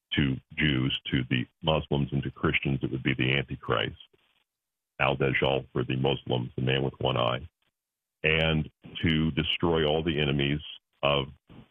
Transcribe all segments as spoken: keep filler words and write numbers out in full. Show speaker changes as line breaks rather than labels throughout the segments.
to Jews, to the Muslims, and to Christians, it would be the Antichrist, Al-Dajjal for the Muslims, the man with one eye, and to destroy all the enemies of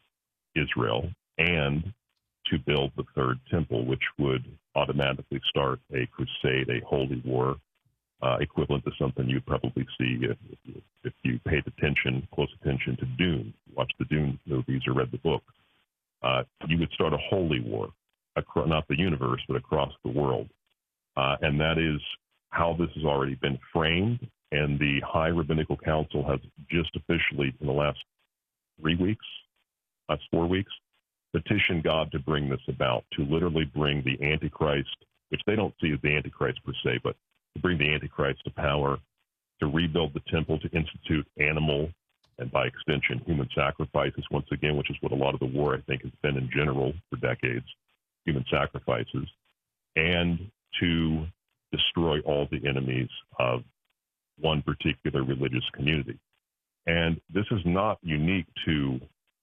Israel, and to build the third temple, which would automatically start a crusade, a holy war, uh, equivalent to something you'd probably see if, if you paid attention, close attention to Dune, watched the Dune movies or read the book. Uh, you would start a holy war, across, not the universe, but across the world. Uh, and that is how this has already been framed, and the High Rabbinical Council has just officially, in the last three weeks, last four weeks, petitioned God to bring this about, to literally bring the Antichrist, which they don't see as the Antichrist per se, but to bring the Antichrist to power, to rebuild the temple, to institute animal and by extension human sacrifices once again, which is what a lot of the war, I think, has been in general for decades, human sacrifices, and to destroy all the enemies of one particular religious community. And this is not unique to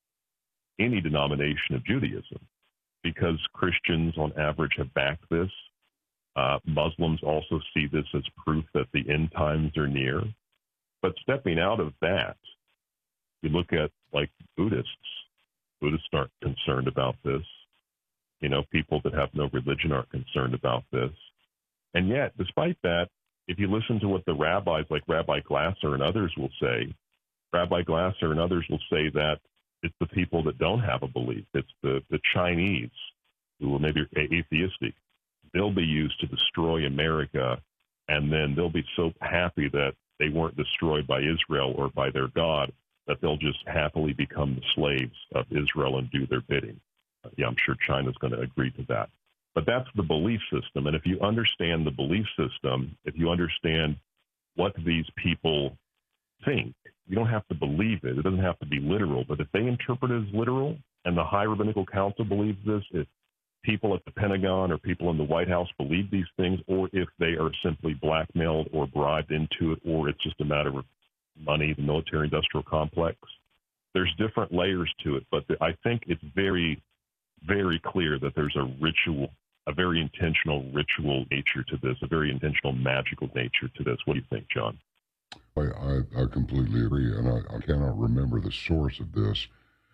any denomination of Judaism, because Christians on average have backed this. Uh, Muslims also see this as proof that the end times are near. But stepping out of that, you look at like Buddhists. Buddhists aren't concerned about this. You know, people that have no religion aren't concerned about this. And yet, despite that, if you listen to what the rabbis like Rabbi Glasser and others will say, Rabbi Glasser and others will say that it's the people that don't have a belief. It's the, the Chinese who are maybe atheistic. They'll be used to destroy America, and then they'll be so happy that they weren't destroyed by Israel or by their God that they'll just happily become the slaves of Israel and do their bidding. Uh, yeah, I'm sure China's going to agree to that. But that's the belief system. And if you understand the belief system, if you understand what these people think, you don't have to believe it. It doesn't have to be literal. But if they interpret it as literal, and the High Rabbinical Council believes this, if people at the Pentagon or people in the White House believe these things, or if they are simply blackmailed or bribed into it, or it's just a matter of money, the military-industrial complex, there's different layers to it. But the, I think it's very, very clear that there's a ritual, a very intentional ritual nature to this, a very intentional magical nature to this. What do you think, John?
I, I, I completely agree, and I, I cannot remember the source of this,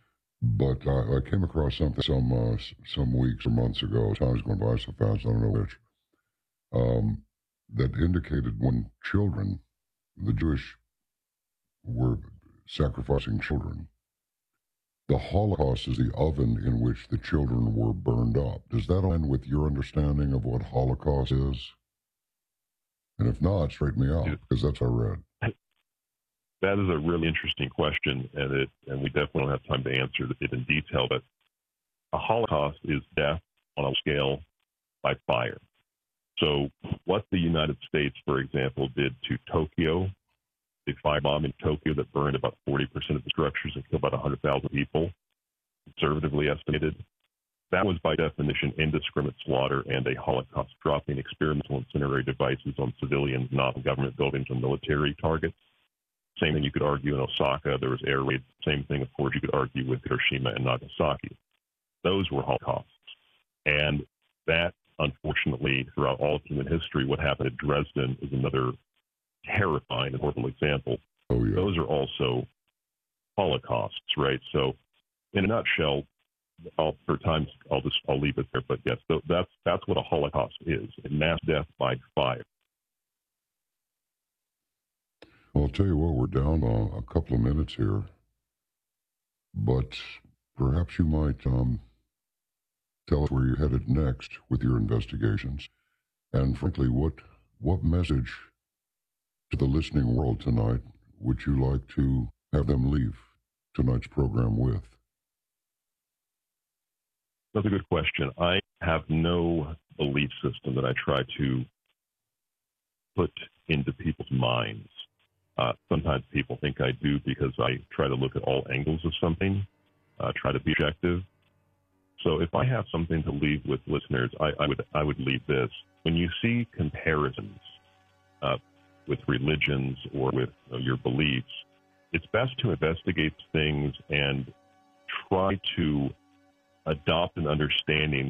but I, I came across something some uh, some weeks or months ago, time's going by so fast, I don't know which, um, that indicated when children, the Jewish were sacrificing children, the Holocaust is the oven in which the children were burned up. Does that align with your understanding of what Holocaust is? And if not, straighten me out, because that's what I read.
That is a really interesting question, and it and we definitely don't have time to answer it in detail, but a Holocaust is death on a scale by fire. So what the United States, for example, did to Tokyo, the firebomb in Tokyo that burned about forty percent of the structures and killed about one hundred thousand people, conservatively estimated, that was by definition indiscriminate slaughter and a Holocaust, dropping experimental incendiary devices on civilians, not on government buildings or military targets. Same thing you could argue in Osaka. There was air raids. Same thing, of course, you could argue with Hiroshima and Nagasaki. Those were Holocausts. And that, unfortunately, throughout all of human history, what happened at Dresden is another terrifying and horrible example.
Oh, yeah.
Those are also Holocausts, right? So, in a nutshell, I'll, for times, I'll just I'll leave it there. But yes, so that's that's what a Holocaust is: mass death by fire.
Well, I'll tell you what, we're down uh, a couple of minutes here, but perhaps you might um, tell us where you're headed next with your investigations, and frankly, what what message to the listening world tonight would you like to have them leave tonight's program with?
That's a good question. I have no belief system that I try to put into people's minds. Uh, sometimes people think I do because I try to look at all angles of something, uh, try to be objective. So if I have something to leave with listeners, I, I would I would leave this. When you see comparisons uh, with religions or with uh, your beliefs, it's best to investigate things and try to adopt an understanding